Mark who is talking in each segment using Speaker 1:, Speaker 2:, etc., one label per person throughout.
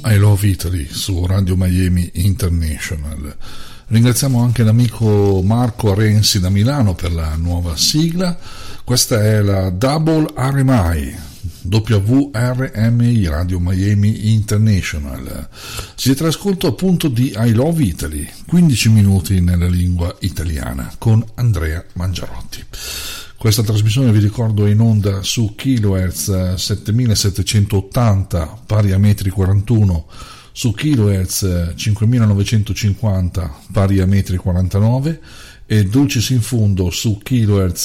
Speaker 1: I Love Italy su Radio Miami International. Ringraziamo anche l'amico Marco Renzi da Milano per la nuova sigla. Questa è la Double RMI, WRMI, Radio Miami International. Siete all'ascolto appunto di I Love Italy, 15 minuti nella lingua italiana con Andrea Mangiarotti. Questa trasmissione, vi ricordo, è in onda su kHz 7780 pari a metri 41, su kHz 5950 pari a metri 49 e Dulcis in Fundo su kHz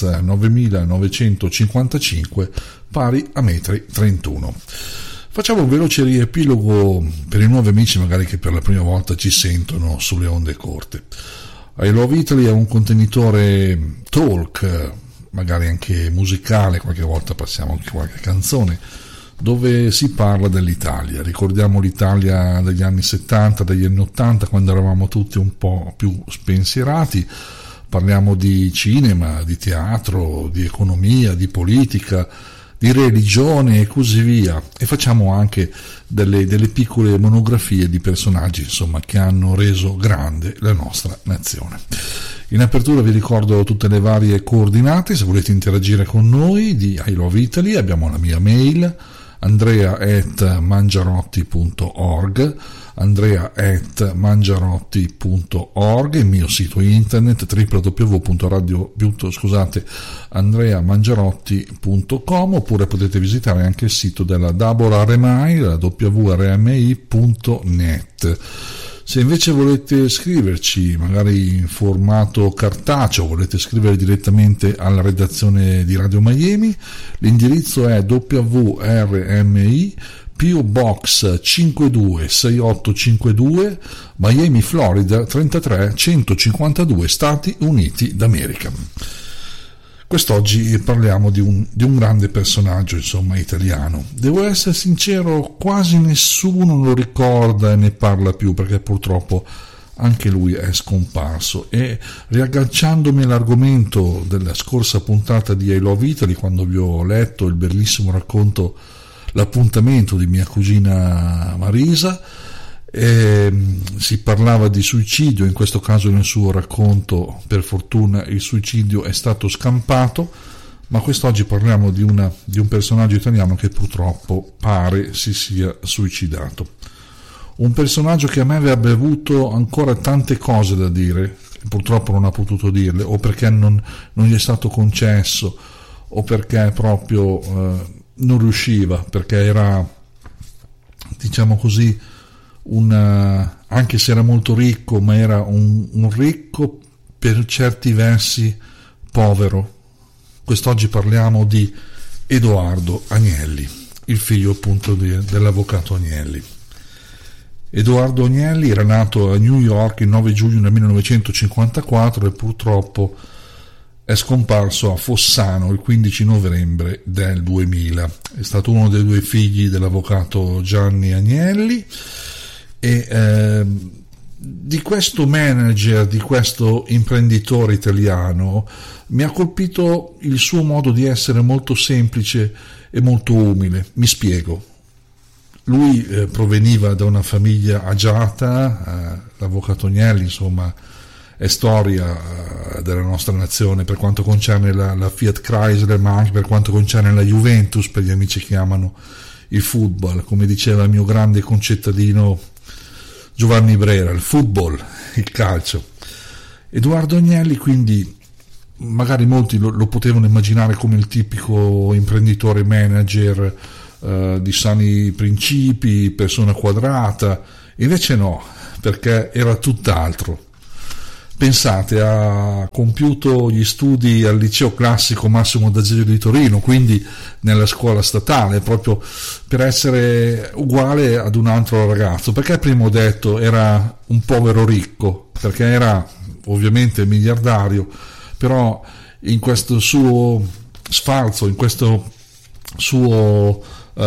Speaker 1: 9955 pari a metri 31. Facciamo un veloce riepilogo per i nuovi amici magari che per la prima volta ci sentono sulle onde corte. I Love Italy è un contenitore talk, magari anche musicale, qualche volta passiamo anche qualche canzone, dove si parla dell'Italia. Ricordiamo l'Italia degli anni 70, degli anni 80, quando eravamo tutti un po' più spensierati. Parliamo di cinema, di teatro, di economia, di politica, di religione e così via, e facciamo anche delle piccole monografie di personaggi, insomma, che hanno reso grande la nostra nazione. In apertura vi ricordo tutte le varie coordinate se volete interagire con noi di I Love Italy. Abbiamo la mia mail andrea@mangiarotti.org, il mio sito internet www.andreamangiarotti.com, oppure potete visitare anche il sito della Double RMI, la wrmi.net. Se invece volete scriverci magari in formato cartaceo, volete scrivere direttamente alla redazione di Radio Miami, l'indirizzo è WRMI PO Box 526852 Miami, Florida 33152, Stati Uniti d'America. Quest'oggi parliamo di un grande personaggio, insomma, italiano. Devo essere sincero, quasi nessuno lo ricorda e ne parla più, perché purtroppo anche lui è scomparso. E riagganciandomi all'argomento della scorsa puntata di I Love Italy, quando vi ho letto il bellissimo racconto L'appuntamento di mia cugina Marisa, si parlava di suicidio. In questo caso nel suo racconto, per fortuna, il suicidio è stato scampato, ma quest'oggi parliamo di un personaggio italiano che purtroppo pare si sia suicidato. Un personaggio che a me avrebbe avuto ancora tante cose da dire, purtroppo non ha potuto dirle, o perché non gli è stato concesso, o perché proprio non riusciva, perché era, diciamo così, anche se era molto ricco, ma era un ricco per certi versi povero. Quest'oggi parliamo di Edoardo Agnelli, il figlio appunto dell'avvocato Agnelli. Edoardo Agnelli era nato a New York il 9 giugno del 1954 e purtroppo è scomparso a Fossano il 15 novembre del 2000. È stato uno dei due figli dell'avvocato Gianni Agnelli. E di questo manager, di questo imprenditore italiano, mi ha colpito il suo modo di essere molto semplice e molto umile. Mi spiego. Lui proveniva da una famiglia agiata, l'avvocato Agnelli, insomma, è storia della nostra nazione per quanto concerne la Fiat Chrysler, ma anche per quanto concerne la Juventus, per gli amici che amano il football. Come diceva il mio grande concittadino Giovanni Brera, il football, il calcio. Edoardo Agnelli, quindi, magari molti lo potevano immaginare come il tipico imprenditore manager di sani principi, persona quadrata. Invece no, perché era tutt'altro. Pensate, ha compiuto gli studi al liceo classico Massimo d'Azeglio di Torino, quindi nella scuola statale, proprio per essere uguale ad un altro ragazzo. Perché prima ho detto era un povero ricco? Perché era ovviamente miliardario, però in questo suo sfarzo, in questo suo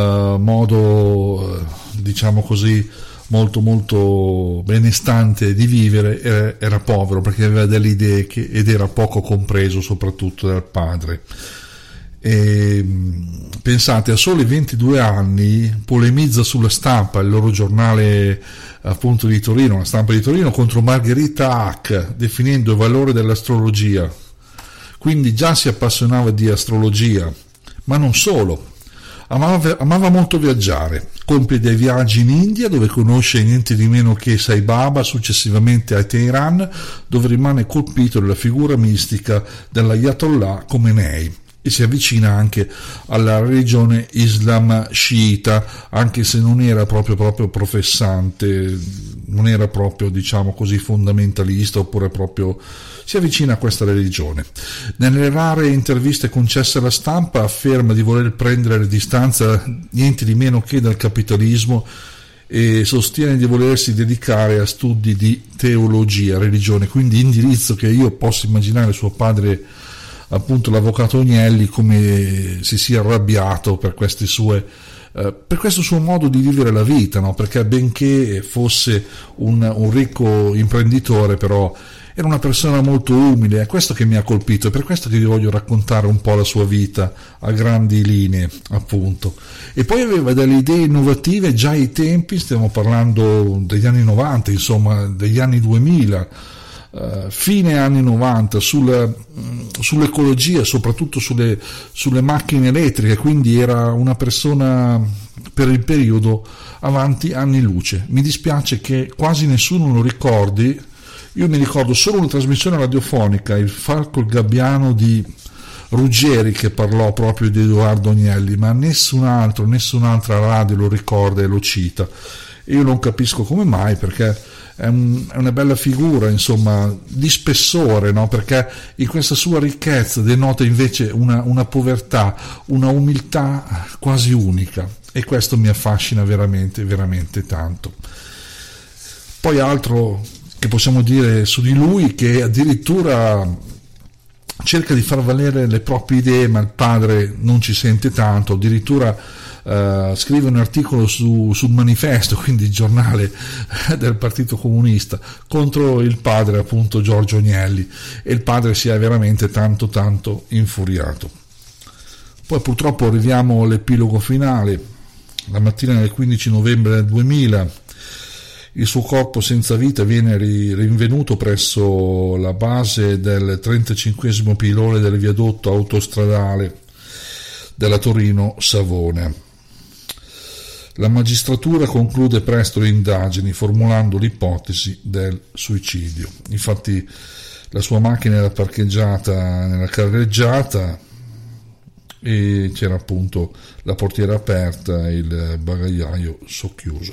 Speaker 1: modo, diciamo così, molto molto benestante di vivere, era povero, perché aveva delle idee ed era poco compreso soprattutto dal padre. E pensate, a soli 22 anni polemizza sulla Stampa, il loro giornale appunto di Torino, la Stampa di Torino, contro Margherita Hack, definendo il valore dell'astrologia. Quindi già si appassionava di astrologia, ma non solo. Amava molto viaggiare, compie dei viaggi in India dove conosce niente di meno che Sai Baba, successivamente a Teheran dove rimane colpito dalla figura mistica dell'Ayatollah Khomeini e si avvicina anche alla religione Islam sciita, anche se non era proprio professante, non era proprio, diciamo così, fondamentalista, oppure proprio si avvicina a questa religione. Nelle rare interviste concesse alla Stampa afferma di voler prendere le distanze niente di meno che dal capitalismo e sostiene di volersi dedicare a studi di teologia, religione, quindi indirizzo che io posso immaginare suo padre, appunto l'avvocato Agnelli, come si sia arrabbiato per queste sue per questo suo modo di vivere la vita, no? Perché benché fosse un ricco imprenditore, però era una persona molto umile. È questo che mi ha colpito, è per questo che vi voglio raccontare un po' la sua vita a grandi linee, appunto. E poi aveva delle idee innovative già ai tempi, stiamo parlando degli anni 90, insomma degli anni 2000, fine anni 90, sull'ecologia, soprattutto sulle macchine elettriche, quindi era una persona per il periodo avanti anni luce. Mi dispiace che quasi nessuno lo ricordi. Io mi ricordo solo una trasmissione radiofonica, il Falco il Gabbiano di Ruggeri, che parlò proprio di Edoardo Agnelli, ma nessun'altra radio lo ricorda e lo cita. E io non capisco come mai, perché è una bella figura, insomma, di spessore, no? Perché in questa sua ricchezza denota invece una povertà, una umiltà quasi unica, e questo mi affascina veramente, veramente tanto. Poi altro che possiamo dire su di lui, che addirittura cerca di far valere le proprie idee, ma il padre non ci sente tanto, addirittura scrive un articolo sul Manifesto, quindi il giornale del Partito Comunista, contro il padre, appunto Giorgio Agnelli, e il padre si è veramente tanto infuriato. Poi purtroppo arriviamo all'epilogo finale. La mattina del 15 novembre del 2000 il suo corpo senza vita viene rinvenuto presso la base del 35° pilone del viadotto autostradale della Torino-Savona. La magistratura conclude presto le indagini formulando l'ipotesi del suicidio. Infatti la sua macchina era parcheggiata nella carreggiata e c'era appunto la portiera aperta e il bagagliaio socchiuso.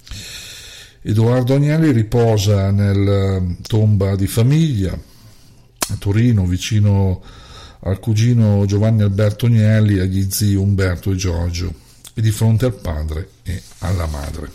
Speaker 1: Edoardo Agnelli riposa nella tomba di famiglia a Torino, vicino al cugino Giovanni Alberto Agnelli, agli zii Umberto e Giorgio, e di fronte al padre e alla madre.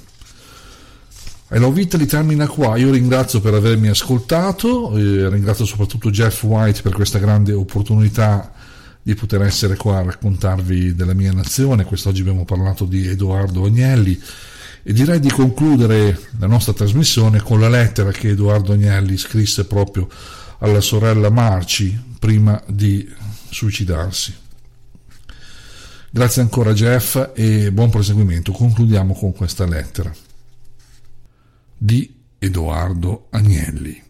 Speaker 1: I Love Italy termina qua. Io ringrazio per avermi ascoltato, ringrazio soprattutto Jeff White per questa grande opportunità di poter essere qua a raccontarvi della mia nazione. Quest'oggi abbiamo parlato di Edoardo Agnelli e direi di concludere la nostra trasmissione con la lettera che Edoardo Agnelli scrisse proprio alla sorella Marci prima di suicidarsi. Grazie ancora Jeff e buon proseguimento. Concludiamo con questa lettera di Edoardo Agnelli.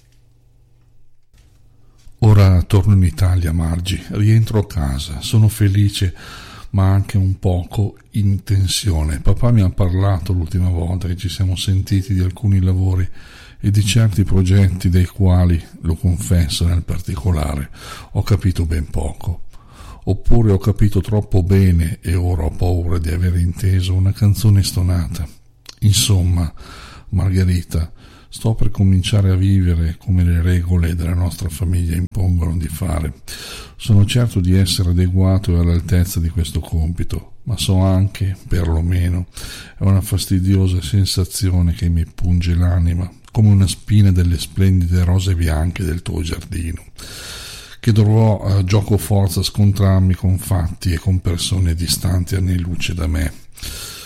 Speaker 1: Ora torno in Italia, Margi, rientro a casa, sono felice ma anche un poco in tensione. Papà mi ha parlato l'ultima volta che ci siamo sentiti di alcuni lavori e di certi progetti dei quali, lo confesso nel particolare, ho capito ben poco. Oppure ho capito troppo bene e ora ho paura di aver inteso una canzone stonata. Insomma, Margherita, sto per cominciare a vivere come le regole della nostra famiglia impongono di fare. Sono certo di essere adeguato e all'altezza di questo compito, ma so anche, perlomeno, è una fastidiosa sensazione che mi punge l'anima, come una spina delle splendide rose bianche del tuo giardino, che dovrò a gioco forza scontrarmi con fatti e con persone distanti anni luce da me.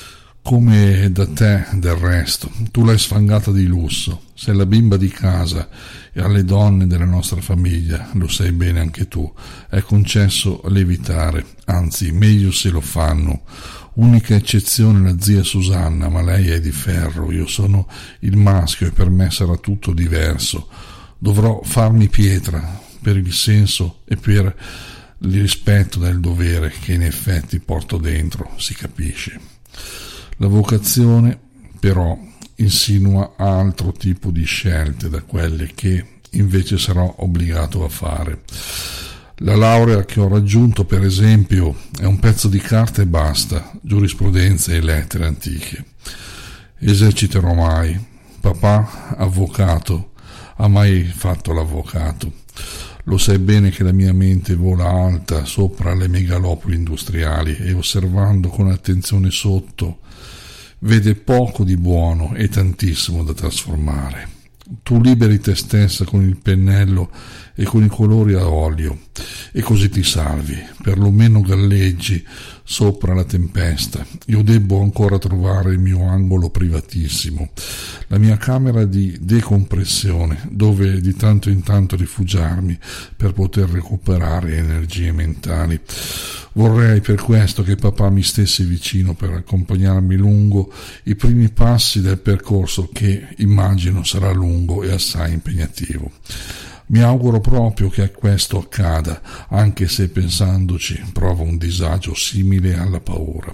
Speaker 1: come da te del resto. Tu l'hai sfangata di lusso, sei la bimba di casa e alle donne della nostra famiglia, lo sai bene anche tu, è concesso levitare, anzi meglio se lo fanno. Unica eccezione la zia Susanna, ma lei è di ferro, io sono il maschio e per me sarà tutto diverso. Dovrò farmi pietra per il senso e per il rispetto del dovere che in effetti porto dentro, si capisce. La vocazione però insinua altro tipo di scelte da quelle che invece sarò obbligato a fare. La laurea che ho raggiunto, per esempio, è un pezzo di carta e basta, giurisprudenza e lettere antiche. Eserciterò mai. Papà, avvocato, ha mai fatto l'avvocato. Lo sai bene che la mia mente vola alta sopra le megalopoli industriali e osservando con attenzione sotto vede poco di buono e tantissimo da trasformare. Tu liberi te stessa con il pennello e con i colori a olio e così ti salvi, perlomeno galleggi sopra la tempesta. Io debbo ancora trovare il mio angolo privatissimo, la mia camera di decompressione, dove di tanto in tanto rifugiarmi per poter recuperare energie mentali. Vorrei per questo che papà mi stesse vicino per accompagnarmi lungo i primi passi del percorso che immagino sarà lungo e assai impegnativo. Mi auguro proprio che questo accada, anche se pensandoci provo un disagio simile alla paura.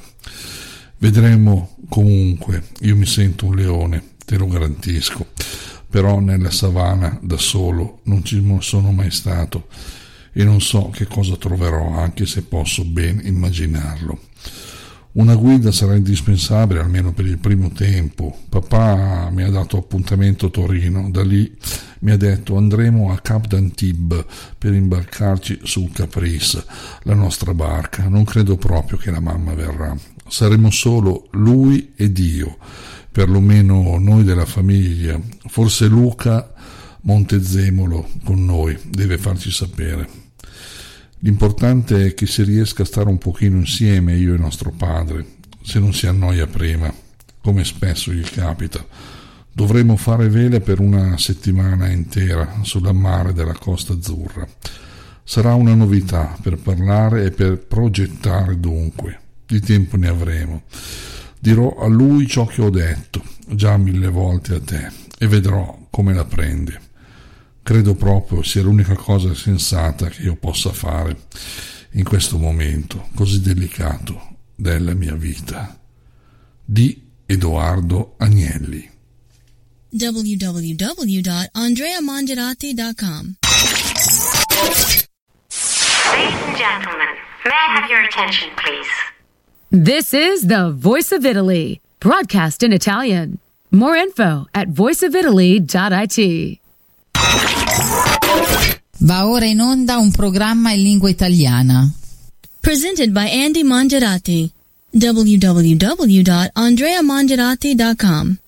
Speaker 1: Vedremo comunque, io mi sento un leone, te lo garantisco, però nella savana da solo non ci sono mai stato e non so che cosa troverò, anche se posso ben immaginarlo. Una guida sarà indispensabile, almeno per il primo tempo. Papà mi ha dato appuntamento a Torino, da lì mi ha detto andremo a Cap d'Antibes per imbarcarci sul Caprice, la nostra barca. Non credo proprio che la mamma verrà, saremo solo lui ed io, perlomeno noi della famiglia. Forse Luca Montezemolo con noi deve farci sapere. L'importante è che si riesca a stare un pochino insieme, io e nostro padre, se non si annoia prima, come spesso gli capita. Dovremo fare vela per una settimana intera sulla mare della Costa Azzurra. Sarà una novità per parlare e per progettare dunque. Di tempo ne avremo. Dirò a lui ciò che ho detto, già 1000 volte a te, e vedrò come la prende. Credo proprio sia l'unica cosa sensata che io possa fare in questo momento così delicato della mia vita. Di Edoardo Agnelli.
Speaker 2: www.andreamangiarati.com.
Speaker 3: Ladies and gentlemen, may I have your attention, please?
Speaker 4: This is the Voice of Italy, broadcast in Italian. More info at voiceofitaly.it.
Speaker 5: Va ora in onda un programma in lingua italiana.
Speaker 2: Presented by Andy Mangiarati. www.andreamangiarati.com.